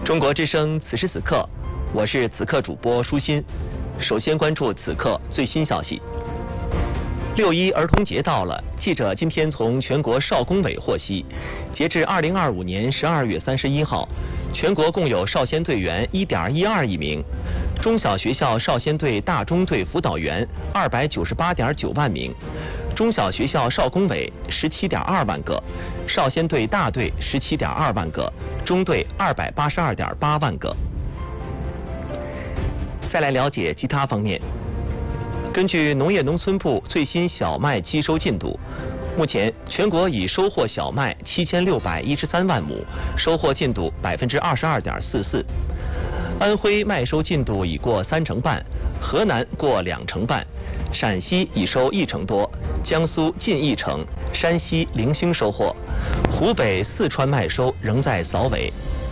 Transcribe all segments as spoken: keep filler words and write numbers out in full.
中国之声此时此刻，我是此刻主播舒心。首先关注此刻最新消息。六一儿童节到了，记者今天从全国少工委获悉，截至二零二五年十二月三十一号，全国共有少先队员一点一二亿名，中小学校少先队大中队辅导员二百九十八点九万名，中小学校少工委十七点二万个，少先队大队十七点二万个，中队二百八十二点八万个。再来了解其他方面。根据农业农村部最新小麦机收进度，目前全国已收获小麦七千六百一十三万亩，收获进度百分之二十二点四四。安徽麦收进度已过三成半，河南过两成半，陕西已收一成多，江苏近一成，山西零星收获，湖北、四川麦收仍在扫尾。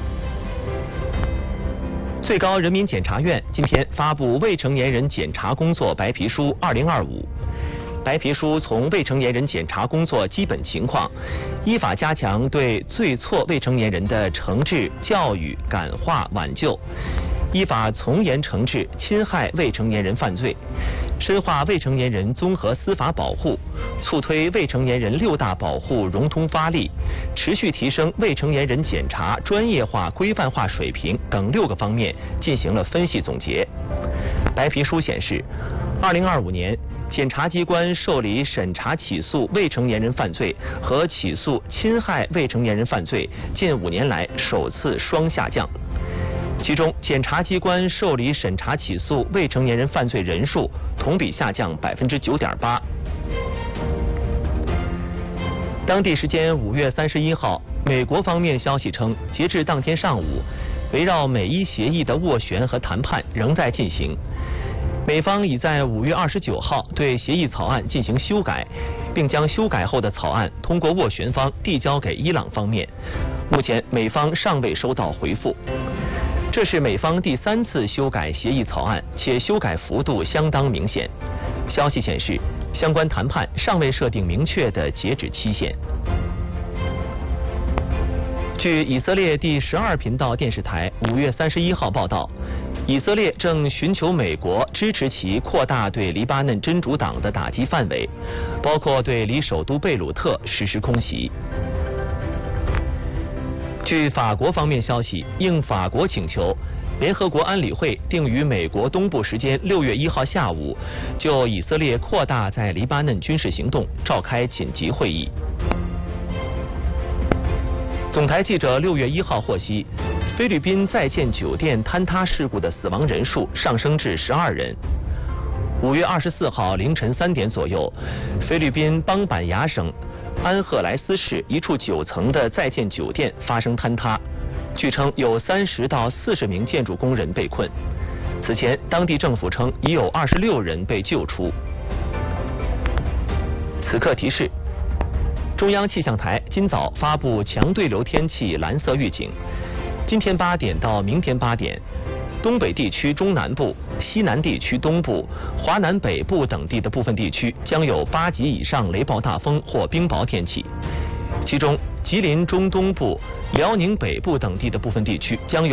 最高人民检察院今天发布未成年人检查工作白皮书二零二五。白皮书从未成年人检查工作基本情况，依法加强对罪错未成年人的惩治、教育、感化、挽救，依法从严惩治侵害未成年人犯罪，深化未成年人综合司法保护，促推未成年人六大保护融通发力，持续提升未成年人检查专业化、规范化水平等六个方面进行了分析总结。白皮书显示，二零二五年检察机关受理审查起诉未成年人犯罪和起诉侵害未成年人犯罪近五年来首次双下降。其中，检察机关受理审查起诉未成年人犯罪人数同比下降百分之九点八。当地时间五月三十一号，美国方面消息称，截至当天上午，围绕美伊协议的斡旋和谈判仍在进行。美方已在五月二十九号对协议草案进行修改，并将修改后的草案通过斡旋方递交给伊朗方面。目前，美方尚未收到回复。这是美方第三次修改协议草案，且修改幅度相当明显。消息显示，相关谈判尚未设定明确的截止期限。据以色列第十二频道电视台五月三十一号报道，以色列正寻求美国支持其扩大对黎巴嫩真主党的打击范围，包括对离首都贝鲁特实施空袭。据法国方面消息，应法国请求，联合国安理会定于美国东部时间六月一号下午就以色列扩大在黎巴嫩军事行动召开紧急会议。总台记者六月一号获悉，菲律宾在建酒店坍塌事故的死亡人数上升至十二人。五月二十四号凌晨三点左右，菲律宾邦板牙省安赫莱斯市一处九层的在建酒店发生坍塌，据称有三十到四十名建筑工人被困。此前，当地政府称已有二十六人被救出。此刻提示：中央气象台今早发布强对流天气蓝色预警。今天八点到明天八点，东北地区中南部、西南地区东部、华南北部等地的部分地区将有八级以上雷暴大风或冰雹天气，其中吉林中东部、辽宁北部等地的部分地区将有